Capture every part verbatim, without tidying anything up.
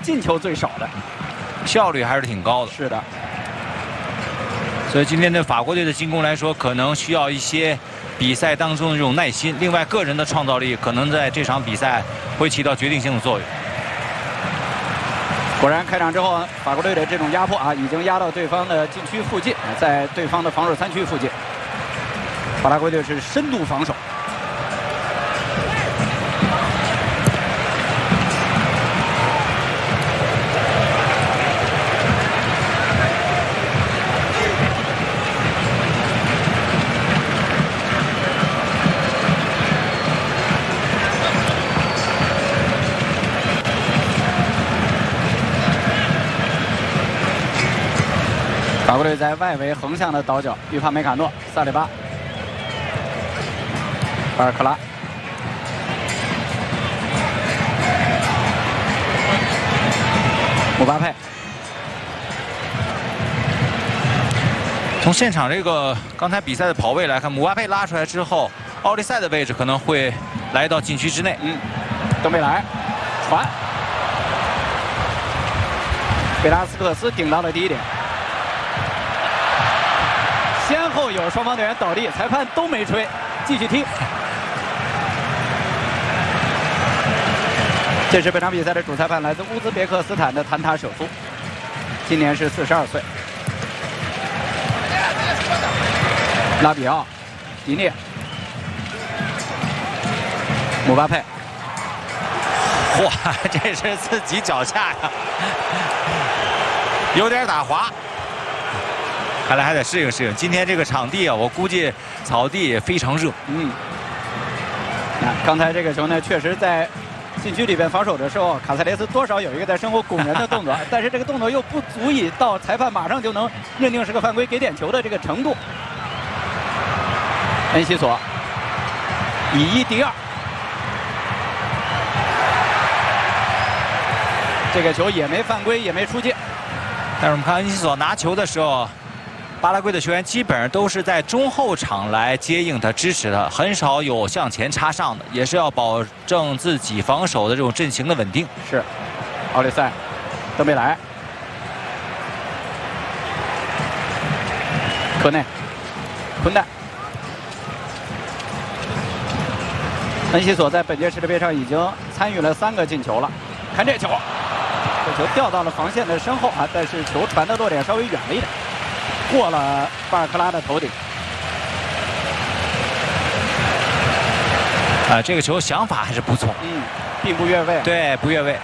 进球最少的， 效率还是挺高的。 是的。 所以今天对法国队的进攻来说，可能需要一些比赛当中的这种耐心。另外，个人的创造力可能在这场比赛会起到决定性的作用。 果然，开场之后，法国队的这种压迫啊，已经压到对方的禁区附近，在对方的防守三区附近。巴拉圭队是深度防守。 法国队在外围横向的倒脚，预判梅卡诺、萨里巴、巴尔克拉、姆巴佩。 从现场这个刚才比赛的跑位来看，姆巴佩拉出来之后，奥利塞的位置可能会来到禁区之内。 嗯，登贝莱传，贝拉斯克斯顶到了第一点。 先后有双方队员倒地，裁判都没吹，继续踢。这是本场比赛的主裁判，来自乌兹别克斯坦的谭塔舍夫，今年是四十二岁。拉比奥、迪涅、姆巴佩， 哇，这是自己脚下呀，有点打滑。 看来还得适应适应。今天这个场地啊，我估计草地也非常热。 嗯，那刚才这个球呢，确实在禁区里边防守的时候，卡塞雷斯多少有一个在身后拱人的动作，但是这个动作又不足以到裁判马上就能认定是个犯规给点球的这个程度。恩西索以一敌二，这个球也没犯规，也没出界。 但是我们看恩西索拿球的时候。 巴拉圭的球员基本上都是在中后场来接应他、支持他，很少有向前插上的，也是要保证自己防守的这种阵型的稳定。 是，奥利塞、登贝莱、科内、昆代、恩西索在本届世界杯上已经参与了三个进球了。看这球，这球掉到了防线的身后啊，但是球传的落点稍微远了一点。 过了巴尔克拉的头顶， 啊，这个球想法还是不错， 嗯，并不越位， 对，不越位。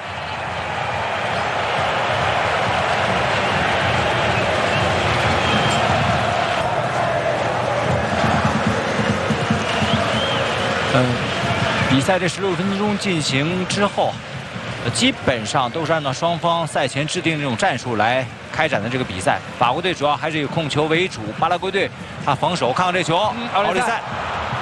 嗯，比赛这十六分钟进行之后，基本上都是按照双方赛前制定这种战术来。 开展的这个比赛，法国队主要还是以控球为主，巴拉圭队他防守。看看这球，嗯、奥利塞，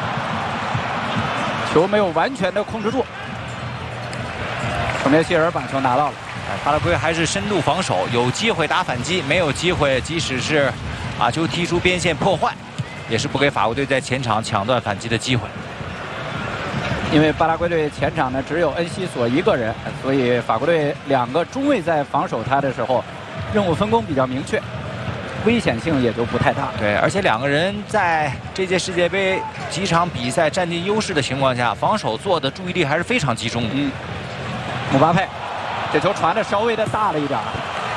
球没有完全的控制住，圣梅希尔把球拿到了。 哎，巴拉圭还是深度防守，有机会打反击，没有机会，即使是把球踢出边线破坏，也是不给法国队在前场抢断反击的机会。 因为巴拉圭队前场呢只有恩西索一个人，所以法国队两个中卫在防守他的时候。 任务分工比较明确，危险性也就不太大。 对，而且两个人在这届世界杯几场比赛占尽优势的情况下，防守做的注意力还是非常集中的。 嗯，姆巴佩，这球传的稍微的大了一点。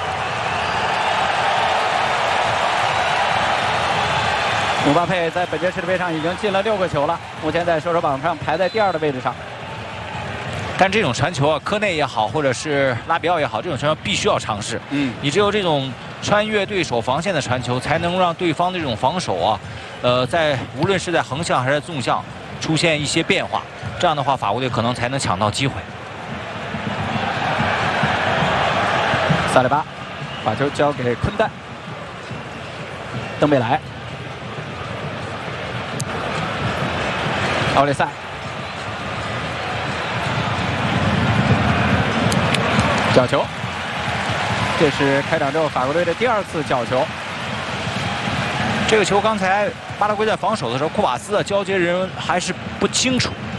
姆巴佩在本届世界杯上已经进了六个球了，目前在射手榜上排在第二的位置上。 但这种传球啊，科内也好，或者是拉比奥也好，这种传球必须要尝试。嗯，你只有这种穿越对手防线的传球，才能让对方的这种防守啊，呃，在无论是在横向还是纵向出现一些变化。这样的话，法国队可能才能抢到机会。 萨里巴把球交给昆代，登贝莱，奥利塞。 角球，这是开场之后法国队的第二次角球。 这个球刚才巴拉圭在防守的时候，库瓦斯的交接人还是不清楚，